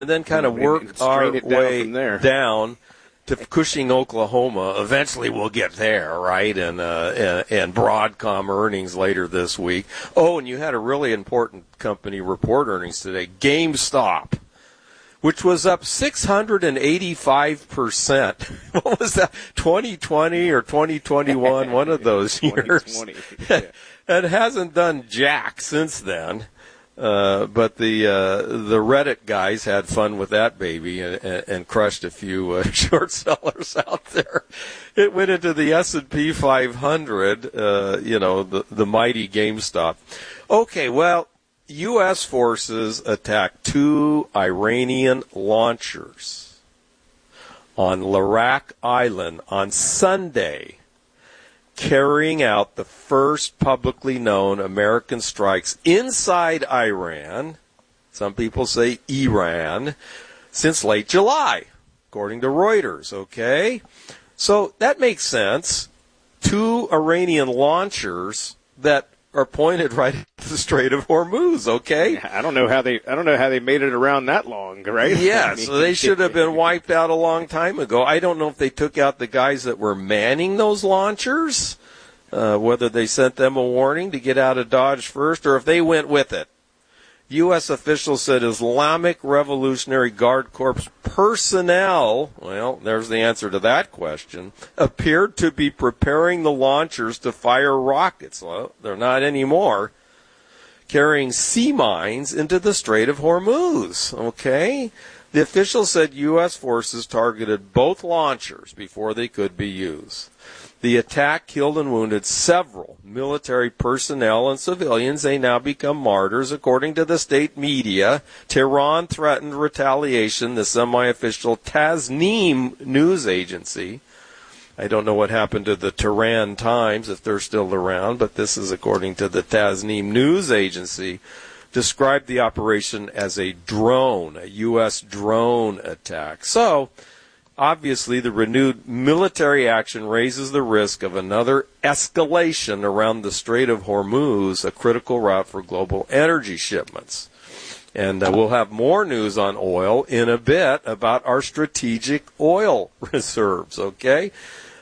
and then kind of work our way down to Cushing, Oklahoma. Eventually we'll get there, right? And Broadcom earnings later this week. Oh, and you had a really important company report earnings today, GameStop, which was up 685%. What was that, 2020 or 2021, one of those years? Yeah. It hasn't done jack since then. But the Reddit guys had fun with that baby and crushed a few short sellers out there. It went into the S&P 500, the mighty GameStop. Okay, well, U.S. forces attacked 2 Iranian launchers on Larak Island on Sunday, carrying out the first publicly known American strikes inside Iran, some people say Iran, since late July, according to Reuters, okay? So that makes sense. 2 Iranian launchers that are pointed right at the Strait of Hormuz, okay? I don't know how they made it around that long, right? Yeah, so they should have been wiped out a long time ago. I don't know if they took out the guys that were manning those launchers, whether they sent them a warning to get out of Dodge first, or if they went with it. U.S. officials said Islamic Revolutionary Guard Corps personnel, well, there's the answer to that question, appeared to be preparing the launchers to fire rockets. Well, they're not anymore. Carrying sea mines into the Strait of Hormuz, okay? The officials said U.S. forces targeted both launchers before they could be used. The attack killed and wounded several military personnel and civilians. They now become martyrs, according to the state media. Tehran threatened retaliation, the semi-official Tasnim news agency. I don't know what happened to the Tehran Times, if they're still around, but this is according to the Tasnim news agency, described the operation as a U.S. drone attack. So, obviously, the renewed military action raises the risk of another escalation around the Strait of Hormuz, a critical route for global energy shipments. And we'll have more news on oil in a bit about our strategic oil reserves, okay?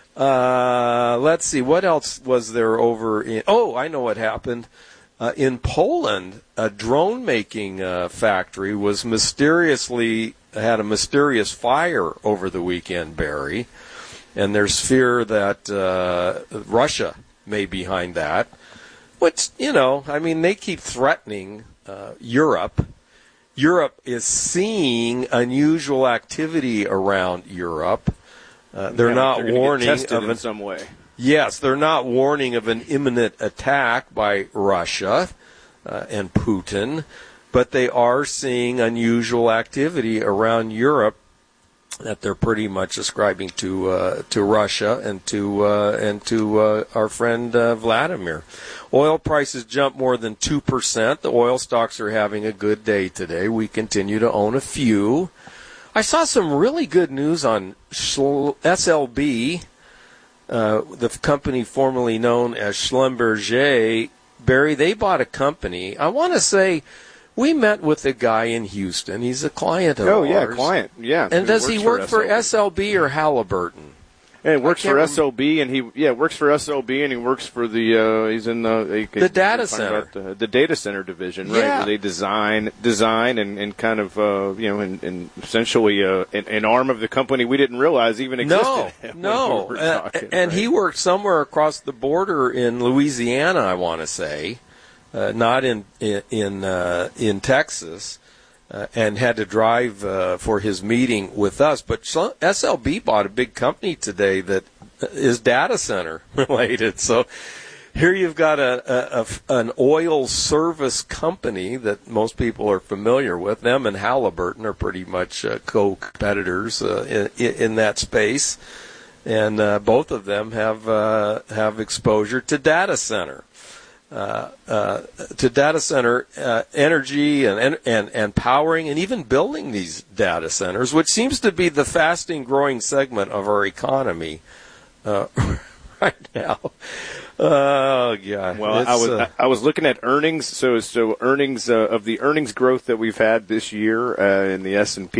Let's see, what else was there over in... Oh, I know what happened. In Poland, a drone-making factory was had a mysterious fire over the weekend, Barry, and there's fear that Russia may be behind that, which, they keep threatening Europe. Europe is seeing unusual activity around Europe. They're not warning of in some way. Yes, they're not warning of an imminent attack by Russia and Putin, but they are seeing unusual activity around Europe that they're pretty much ascribing to Russia and to our friend Vladimir. Oil prices jumped more than 2%. The oil stocks are having a good day today. We continue to own a few. I saw some really good news on SLB. The company formerly known as Schlumberger. Barry, they bought a company. I want to say we met with a guy in Houston. He's a client of ours. Oh, yeah, client. Yeah. And does he work for SLB or Halliburton? Yeah, he works for SLB, and he works for SLB, and he works for the he's in the data center, the data center division, right? Where they design, and kind of and essentially an arm of the company we didn't realize even existed. No, and he worked somewhere across the border in Louisiana, I want to say, not in Texas. And had to drive for his meeting with us. But SLB bought a big company today that is data center related. So here you've got an oil service company that most people are familiar with. Them and Halliburton are pretty much co-competitors in that space. And both of them have exposure to data center. To data center energy and powering and even building these data centers, which seems to be the fastest growing segment of our economy right now. Oh yeah. Well, I was looking at earnings. So earnings of the earnings growth that we've had this year in the S&P.